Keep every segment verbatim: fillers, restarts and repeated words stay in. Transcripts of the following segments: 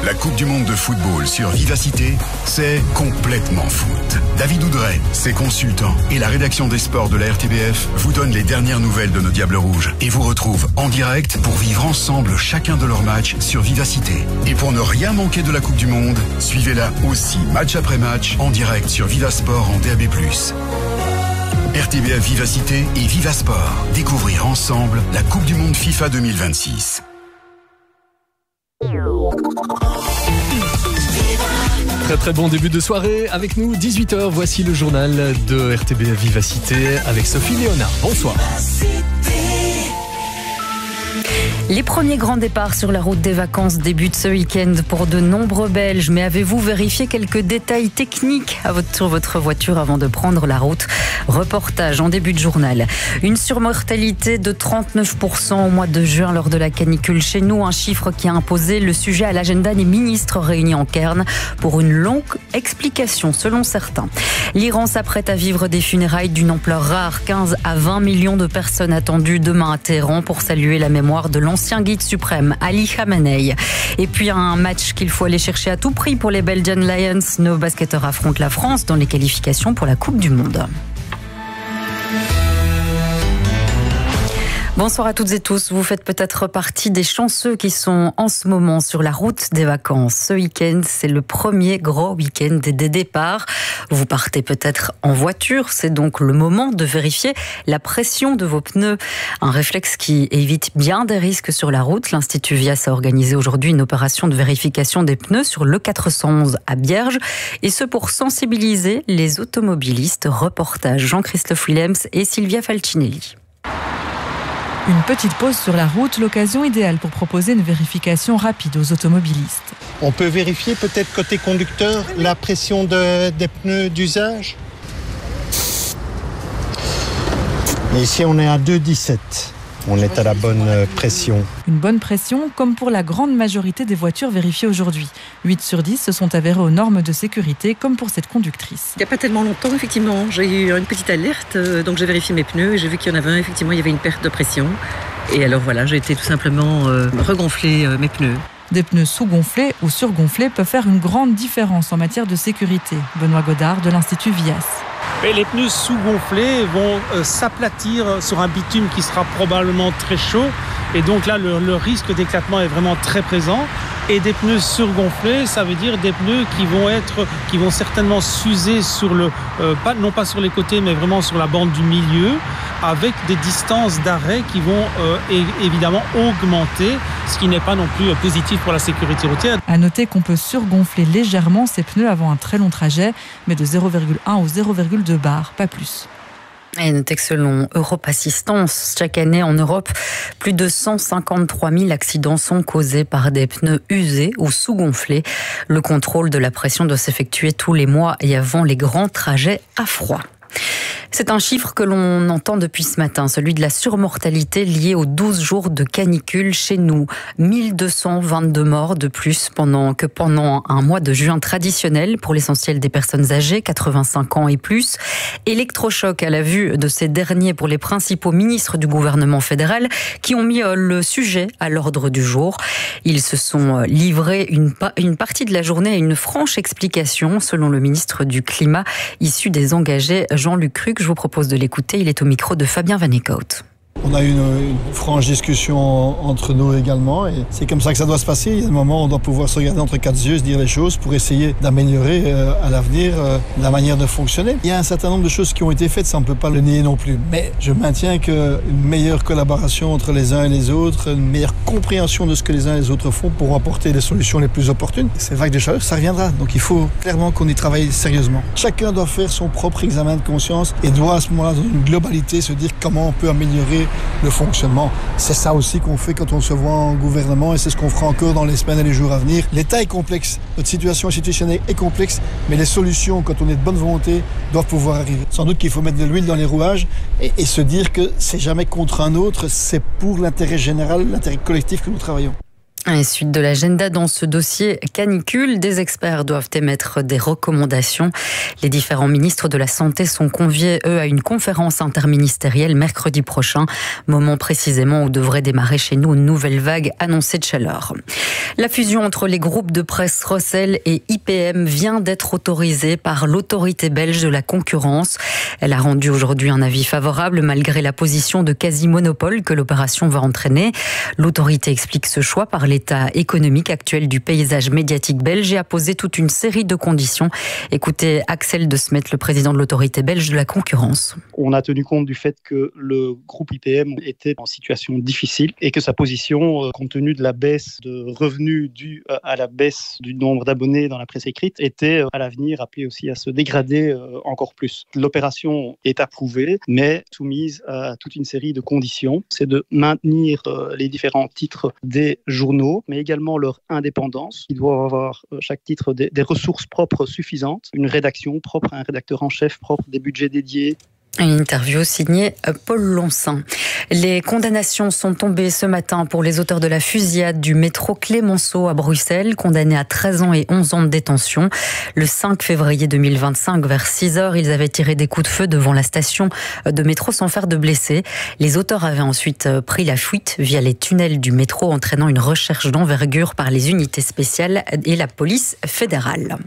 La Coupe du Monde de football sur Vivacité, c'est complètement foot. David Oudret, ses consultants et la rédaction des sports de la R T B F vous donnent les dernières nouvelles de nos Diables Rouges et vous retrouvent en direct pour vivre ensemble chacun de leurs matchs sur Vivacité. Et pour ne rien manquer de la Coupe du Monde, suivez-la aussi match après match en direct sur Vivasport en D A B plus. R T B F Vivacité et Vivasport. Découvrir ensemble la Coupe du Monde FIFA deux mille vingt-six. Très très bon début de soirée avec nous, dix-huit heures, voici le journal de R T B F Vivacité avec Sophie Léonard. Bonsoir. Les premiers grands départs sur la route des vacances débutent ce week-end pour de nombreux Belges. Mais avez-vous vérifié quelques détails techniques à votre, sur votre voiture avant de prendre la route? Reportage en début de journal. Une surmortalité de trente-neuf pour cent au mois de juin lors de la canicule chez nous. Un chiffre qui a imposé le sujet à l'agenda des ministres réunis en Cairn pour une longue explication selon certains. L'Iran s'apprête à vivre des funérailles d'une ampleur rare. quinze à vingt millions de personnes attendues demain à Téhéran pour saluer la mémoire de l'ancien guide suprême, Ali Khamenei. Et puis un match qu'il faut aller chercher à tout prix pour les Belgian Lions. Nos basketteurs affrontent la France dans les qualifications pour la Coupe du Monde. Bonsoir à toutes et tous. Vous faites peut-être partie des chanceux qui sont en ce moment sur la route des vacances. Ce week-end, c'est le premier gros week-end des départs. Vous partez peut-être en voiture. C'est donc le moment de vérifier la pression de vos pneus. Un réflexe qui évite bien des risques sur la route. L'Institut Vias a organisé aujourd'hui une opération de vérification des pneus sur le quatre cent onze à Bierge. Et ce pour sensibiliser les automobilistes. Reportage Jean-Christophe Willems et Sylvia Falcinelli. Une petite pause sur la route, l'occasion idéale pour proposer une vérification rapide aux automobilistes. On peut vérifier peut-être côté conducteur la pression de, des pneus d'usage. Et ici on est à deux virgule dix-sept. On est à la bonne pression. Une bonne pression comme pour la grande majorité des voitures vérifiées aujourd'hui. huit sur dix se sont avérées aux normes de sécurité comme pour cette conductrice. Il n'y a pas tellement longtemps, effectivement, j'ai eu une petite alerte, donc j'ai vérifié mes pneus et j'ai vu qu'il y en avait un, effectivement, il y avait une perte de pression. Et alors voilà, j'ai été tout simplement euh, regonfler euh, mes pneus. Des pneus sous-gonflés ou surgonflés peuvent faire une grande différence en matière de sécurité. Benoît Godard de l'Institut Vias. Et les pneus sous-gonflés vont euh, s'aplatir sur un bitume qui sera probablement très chaud. Et donc là, le, le risque d'éclatement est vraiment très présent. Et des pneus surgonflés, ça veut dire des pneus qui vont être, qui vont certainement s'user sur le, euh, pas, non pas sur les côtés, mais vraiment sur la bande du milieu, avec des distances d'arrêt qui vont euh, é- évidemment augmenter, ce qui n'est pas non plus positif pour la sécurité routière. À noter qu'on peut surgonfler légèrement ces pneus avant un très long trajet, mais de zéro virgule un ou zéro virgule deux bars, pas plus. Et notez que selon Europe Assistance, chaque année en Europe, plus de cent cinquante-trois mille accidents sont causés par des pneus usés ou sous-gonflés. Le contrôle de la pression doit s'effectuer tous les mois et avant les grands trajets à froid. C'est un chiffre que l'on entend depuis ce matin, celui de la surmortalité liée aux douze jours de canicule chez nous. mille deux cent vingt-deux morts de plus pendant que pendant un mois de juin traditionnel pour l'essentiel des personnes âgées, quatre-vingt-cinq ans et plus. Électrochoc à la vue de ces derniers pour les principaux ministres du gouvernement fédéral qui ont mis le sujet à l'ordre du jour. Ils se sont livrés une, pa- une partie de la journée à une franche explication selon le ministre du Climat issu des engagés Jean-Luc Cruc. Je vous propose de l'écouter, il est au micro de Fabien Van Eekhout. On a eu une, une franche discussion entre nous également et c'est comme ça que ça doit se passer. Il y a des moments où on doit pouvoir se regarder entre quatre yeux, se dire les choses pour essayer d'améliorer euh, à l'avenir euh, la manière de fonctionner. Il y a un certain nombre de choses qui ont été faites, ça on ne peut pas le nier non plus. Mais je maintiens qu'une meilleure collaboration entre les uns et les autres, une meilleure compréhension de ce que les uns et les autres font pour apporter les solutions les plus opportunes. Ces vagues de chaleur, ça reviendra. Donc il faut clairement qu'on y travaille sérieusement. Chacun doit faire son propre examen de conscience et doit à ce moment-là, dans une globalité, se dire comment on peut améliorer le fonctionnement. C'est ça aussi qu'on fait quand on se voit en gouvernement et c'est ce qu'on fera encore dans les semaines et les jours à venir. L'État est complexe, notre situation institutionnelle est complexe, mais les solutions, quand on est de bonne volonté, doivent pouvoir arriver. Sans doute qu'il faut mettre de l'huile dans les rouages et, et se dire que c'est jamais contre un autre, c'est pour l'intérêt général, l'intérêt collectif que nous travaillons. Et suite de l'agenda dans ce dossier canicule, des experts doivent émettre des recommandations. Les différents ministres de la Santé sont conviés, eux, à une conférence interministérielle mercredi prochain, moment précisément où devrait démarrer chez nous une nouvelle vague annoncée de chaleur. La fusion entre les groupes de presse Rossel et I P M vient d'être autorisée par l'autorité belge de la concurrence. Elle a rendu aujourd'hui un avis favorable malgré la position de quasi-monopole que l'opération va entraîner. L'autorité explique ce choix par les l'état économique actuel du paysage médiatique belge et a posé toute une série de conditions. Écoutez Axel De Smet, le président de l'autorité belge de la concurrence. On a tenu compte du fait que le groupe I P M était en situation difficile et que sa position, compte tenu de la baisse de revenus due à la baisse du nombre d'abonnés dans la presse écrite, était à l'avenir appelée aussi à se dégrader encore plus. L'opération est approuvée, mais soumise à toute une série de conditions. C'est de maintenir les différents titres des journaux, mais également leur indépendance. Ils doivent avoir, chaque titre, des, des ressources propres suffisantes, une rédaction propre, un rédacteur en chef propre, des budgets dédiés. Une interview signée Paul Lonsin. Les condamnations sont tombées ce matin pour les auteurs de la fusillade du métro Clémenceau à Bruxelles, condamnés à treize ans et onze ans de détention. Le cinq février deux mille vingt-cinq, vers six heures, ils avaient tiré des coups de feu devant la station de métro sans faire de blessés. Les auteurs avaient ensuite pris la fuite via les tunnels du métro, entraînant une recherche d'envergure par les unités spéciales et la police fédérale.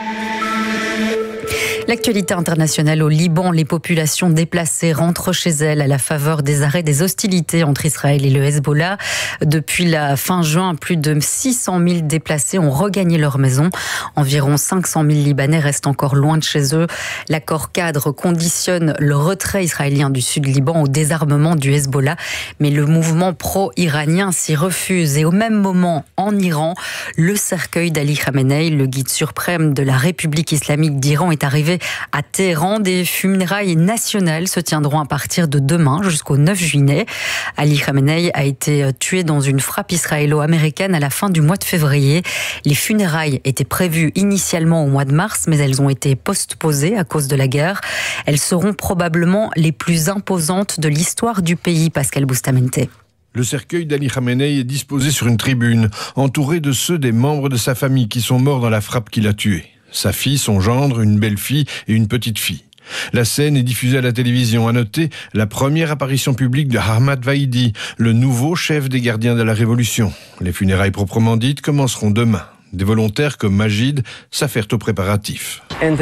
L'actualité internationale au Liban, les populations déplacées rentrent chez elles à la faveur des arrêts des hostilités entre Israël et le Hezbollah. Depuis la fin juin, plus de six cent mille déplacés ont regagné leur maison. Environ cinq cent mille Libanais restent encore loin de chez eux. L'accord cadre conditionne le retrait israélien du sud Liban au désarmement du Hezbollah, mais le mouvement pro-iranien s'y refuse. Et au même moment, en Iran, le cercueil d'Ali Khamenei, le guide suprême de la République islamique d'Iran, est arrivé à Téhéran. Des funérailles nationales se tiendront à partir de demain jusqu'au neuf juillet. Ali Khamenei a été tué dans une frappe israélo-américaine à la fin du mois de février. Les funérailles étaient prévues initialement au mois de mars, mais elles ont été postposées à cause de la guerre. Elles seront probablement les plus imposantes de l'histoire du pays, Pascal Boustamente. Le cercueil d'Ali Khamenei est disposé sur une tribune, entouré de ceux des membres de sa famille qui sont morts dans la frappe qui l'a tué. Sa fille, son gendre, une belle-fille et une petite-fille. La scène est diffusée à la télévision. À noter la première apparition publique de Ahmad Vaidi, le nouveau chef des gardiens de la Révolution. Les funérailles proprement dites commenceront demain. Des volontaires comme Majid s'affairent aux préparatifs.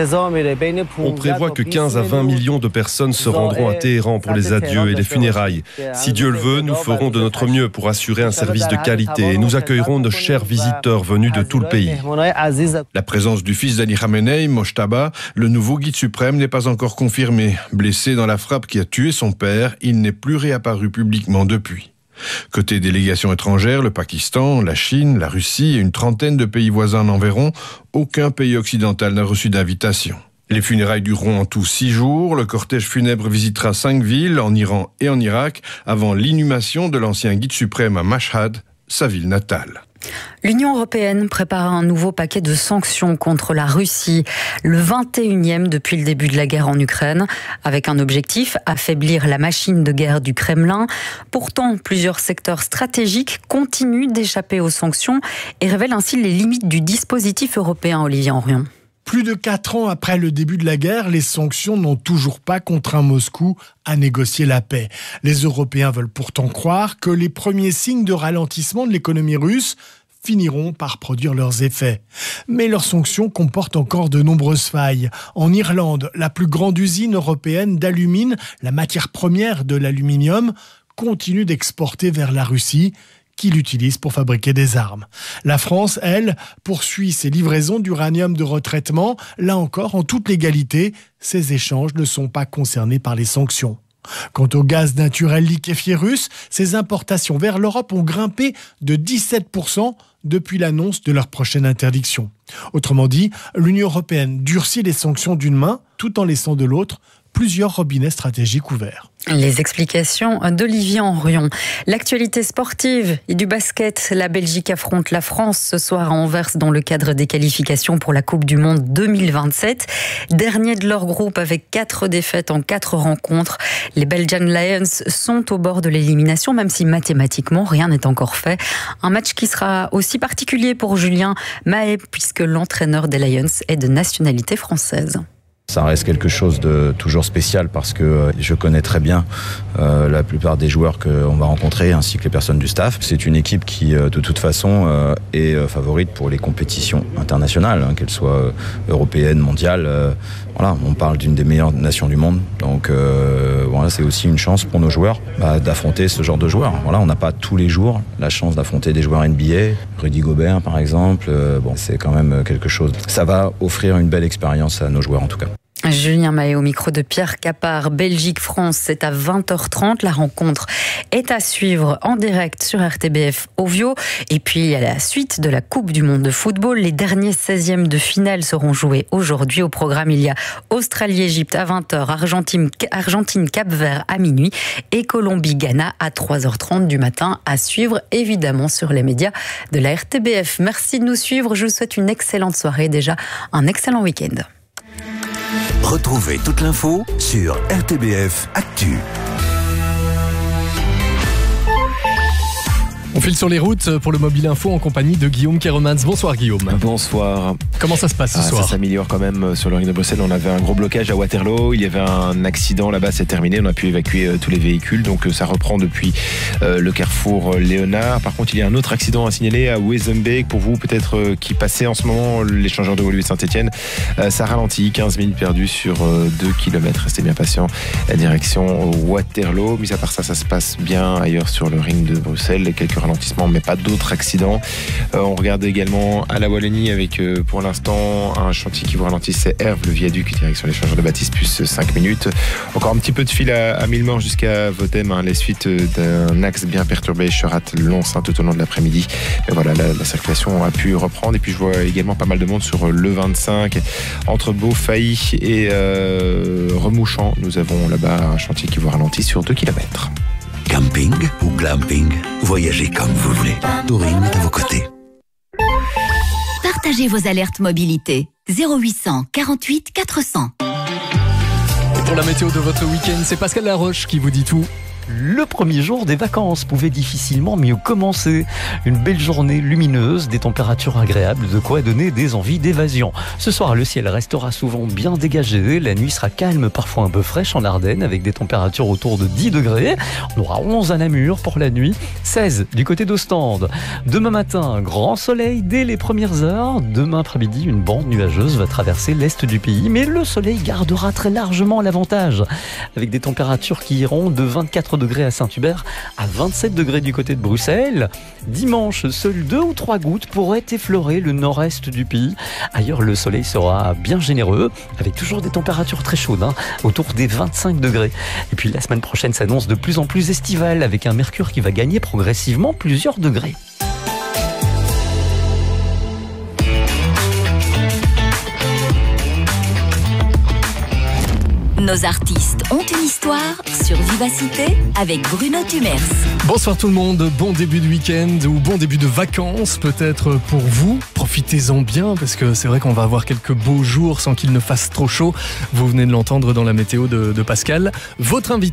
On prévoit que quinze à vingt millions de personnes se rendront à Téhéran pour les adieux et les funérailles. Si Dieu le veut, nous ferons de notre mieux pour assurer un service de qualité et nous accueillerons nos chers visiteurs venus de tout le pays. La présence du fils d'Ali Khamenei, Mojtaba, le nouveau guide suprême, n'est pas encore confirmée. Blessé dans la frappe qui a tué son père, il n'est plus réapparu publiquement depuis. Côté délégation étrangère, le Pakistan, la Chine, la Russie et une trentaine de pays voisins n'enverront. Aucun pays occidental n'a reçu d'invitation. Les funérailles dureront en tout six jours. Le cortège funèbre visitera cinq villes en Iran et en Irak avant l'inhumation de l'ancien guide suprême à Mashhad, sa ville natale. L'Union européenne prépare un nouveau paquet de sanctions contre la Russie, le vingt et unième depuis le début de la guerre en Ukraine, avec un objectif, affaiblir la machine de guerre du Kremlin. Pourtant, plusieurs secteurs stratégiques continuent d'échapper aux sanctions et révèlent ainsi les limites du dispositif européen, Olivier Henrion. Plus de quatre ans après le début de la guerre, les sanctions n'ont toujours pas contraint Moscou à négocier la paix. Les Européens veulent pourtant croire que les premiers signes de ralentissement de l'économie russe finiront par produire leurs effets. Mais leurs sanctions comportent encore de nombreuses failles. En Irlande, la plus grande usine européenne d'alumine, la matière première de l'aluminium, continue d'exporter vers la Russie, qui l'utilise pour fabriquer des armes. La France, elle, poursuit ses livraisons d'uranium de retraitement. Là encore, en toute légalité, ces échanges ne sont pas concernés par les sanctions. Quant au gaz naturel liquéfié russe, ses importations vers l'Europe ont grimpé de dix-sept pour cent depuis l'annonce de leur prochaine interdiction. Autrement dit, l'Union européenne durcit les sanctions d'une main, tout en laissant de l'autre plusieurs robinets stratégiques ouverts. Les explications d'Olivier Henrion. L'actualité sportive et du basket. La Belgique affronte la France ce soir à Anvers dans le cadre des qualifications pour la Coupe du Monde deux mille vingt-sept. Dernier de leur groupe avec quatre défaites en quatre rencontres. Les Belgian Lions sont au bord de l'élimination, même si mathématiquement rien n'est encore fait. Un match qui sera aussi particulier pour Julien Mahé puisque l'entraîneur des Lions est de nationalité française. Ça reste quelque chose de toujours spécial parce que je connais très bien euh, la plupart des joueurs qu'on va rencontrer ainsi que les personnes du staff. C'est une équipe qui de toute façon euh, est favorite pour les compétitions internationales, hein, qu'elles soient européennes, mondiales. Euh, voilà, on parle d'une des meilleures nations du monde. Donc euh, voilà, c'est aussi une chance pour nos joueurs bah, d'affronter ce genre de joueurs. Voilà, on n'a pas tous les jours la chance d'affronter des joueurs N B A. Rudy Gobert par exemple, euh, bon, c'est quand même quelque chose. Ça va offrir une belle expérience à nos joueurs en tout cas. Julien Mahé au micro de Pierre Capard. Belgique-France, c'est à vingt heures trente. La rencontre est à suivre en direct sur R T B F Ovio. Et puis, à la suite de la Coupe du Monde de football, les derniers seizièmes de finale seront joués aujourd'hui. Au programme, il y a Australie-Égypte à vingt heures, Argentine, Argentine-Cap-Vert à minuit et Colombie-Ghana à trois heures trente du matin. À suivre, évidemment, sur les médias de la R T B F. Merci de nous suivre. Je vous souhaite une excellente soirée. Déjà, un excellent week-end. Retrouvez toute l'info sur R T B F Actu. On file sur les routes pour le Mobile Info en compagnie de Guillaume Keremans. Bonsoir Guillaume. Bonsoir. Comment ça se passe ce ah, soir? Ça s'améliore quand même sur le ring de Bruxelles. On avait un gros blocage à Waterloo. Il y avait un accident là-bas, c'est terminé. On a pu évacuer tous les véhicules. Donc ça reprend depuis euh, le carrefour Léonard. Par contre, il y a un autre accident à signaler à Wezenbeek. Pour vous, peut-être euh, qui passait en ce moment l'échangeur de Woluwe Saint-Etienne. Euh, ça ralentit. quinze minutes perdues sur euh, deux kilomètres. Restez bien patient. La direction Waterloo. Mis à part ça, ça se passe bien ailleurs sur le ring de Bruxelles. Quelques ralentissements, mais pas d'autres accidents. Euh, on regarde également à la Wallonie avec euh, pour l'instant un chantier qui vous ralentit, c'est Herve, le viaduc direction l'échangeur de Baptiste, plus cinq minutes. Encore un petit peu de fil à, à Millemort jusqu'à Votem, hein, les suites d'un axe bien perturbé, Cherat-Lons tout au long de l'après-midi. Mais voilà, la, la circulation a pu reprendre. Et puis je vois également pas mal de monde sur le vingt-cinq entre Beaufailly et euh, Remouchant. Nous avons là-bas un chantier qui vous ralentit sur deux kilomètres. Camping ou glamping, voyagez comme vous voulez. Touring est à vos côtés. Partagez vos alertes mobilité. zéro huit cent quarante-huit quatre cents. Et pour la météo de votre week-end, c'est Pascal Laroche qui vous dit tout. Le premier jour des vacances pouvait difficilement mieux commencer. Une belle journée lumineuse, des températures agréables, de quoi donner des envies d'évasion. Ce soir, le ciel restera souvent bien dégagé. La nuit sera calme, parfois un peu fraîche en Ardennes, avec des températures autour de dix degrés. On aura onze à Namur pour la nuit, seize du côté d'Ostende. Demain matin, grand soleil dès les premières heures. Demain après-midi, une bande nuageuse va traverser l'est du pays, mais le soleil gardera très largement l'avantage, avec des températures qui iront de vingt-quatre degrés à Saint-Hubert à vingt-sept degrés du côté de Bruxelles. Dimanche, seules deux ou trois gouttes pourraient effleurer le nord-est du pays. Ailleurs, le soleil sera bien généreux, avec toujours des températures très chaudes, hein, autour des vingt-cinq degrés. Et puis la semaine prochaine s'annonce de plus en plus estivale, avec un mercure qui va gagner progressivement plusieurs degrés. Nos artistes ont une histoire sur Vivacité avec Bruno Tumers. Bonsoir tout le monde, bon début de week-end ou bon début de vacances peut-être pour vous. Profitez-en bien parce que c'est vrai qu'on va avoir quelques beaux jours sans qu'il ne fasse trop chaud. Vous venez de l'entendre dans la météo de, de Pascal. Votre invité